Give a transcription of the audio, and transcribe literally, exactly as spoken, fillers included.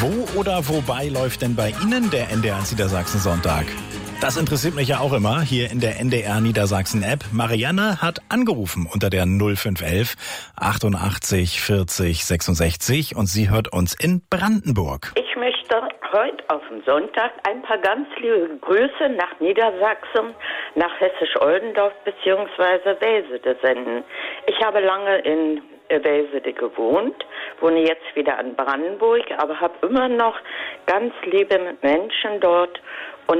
Wo oder wobei läuft denn bei Ihnen der N D R eins Niedersachsen Sonntag? Das interessiert mich ja auch immer hier in der N D R Niedersachsen App. Marianne hat angerufen unter der null fünf elf achtundachtzig vierzig sechsundsechzig und sie hört uns in Brandenburg. Ich möchte heute auf dem Sonntag ein paar ganz liebe Grüße nach Niedersachsen, nach Hessisch-Oldendorf bzw. Wesede senden. Ich habe lange in Wesede gewohnt, wohne jetzt wieder in Brandenburg, aber habe immer noch ganz liebe Menschen dort. Und